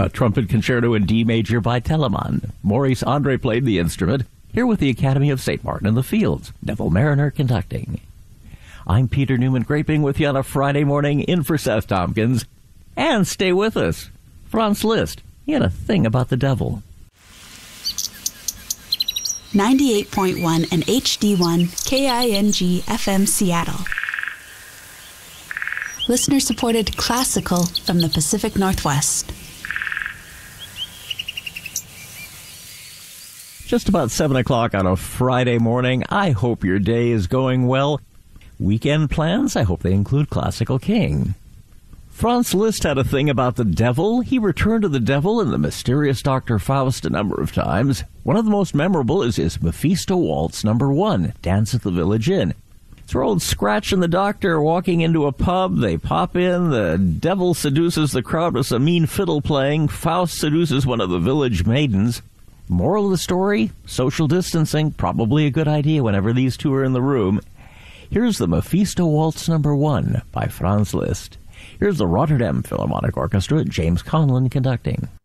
A trumpet concerto in D major by Telemann. Maurice Andre played the instrument, here with the Academy of St. Martin in the Fields. Neville Mariner conducting. I'm Peter Newman Graping with you on a Friday morning in for Seth Tompkins. And stay with us. Franz Liszt, he had a thing about the devil. 98.1 and HD1 KING FM Seattle. Listener-supported classical from the Pacific Northwest. Just about 7 o'clock on a Friday morning. I hope your day is going well. Weekend plans? I hope they include Classical King. Franz Liszt had a thing about the devil. He returned to the devil in The Mysterious Dr. Faust a number of times. One of the most memorable is his Mephisto Waltz No. 1, Dance at the Village Inn. It's where old Scratch and the Doctor walking into a pub. They pop in. The devil seduces the crowd with some mean fiddle playing. Faust seduces one of the village maidens. Moral of the story? Social distancing, probably a good idea whenever these two are in the room. Here's the Mephisto Waltz No. 1 by Franz Liszt. Here's the Rotterdam Philharmonic Orchestra, James Conlon conducting.